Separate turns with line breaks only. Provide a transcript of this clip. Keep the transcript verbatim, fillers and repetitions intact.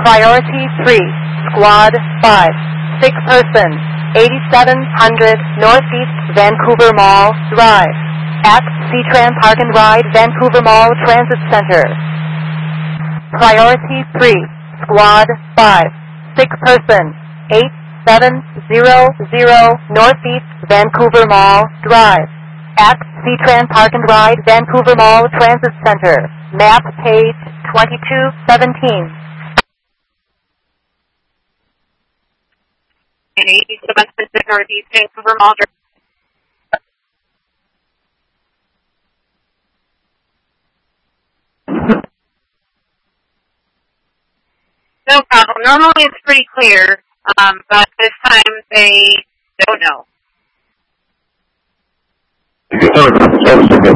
Priority three, Squad five, sick person, eighty-seven hundred Northeast Vancouver Mall Drive, at C-Tran Park and Ride Vancouver Mall Transit Center. Priority three, Squad five, sick person, eight seven zero zero Northeast Vancouver Mall Drive, at C-Tran Park and Ride Vancouver Mall Transit Center. Map page twenty-two seventeen.
eighty-seven hundred Northeast Vancouver Mall Drive. No problem. Normally it's pretty clear, um, but this time they don't know.
Sorry, sorry, sorry.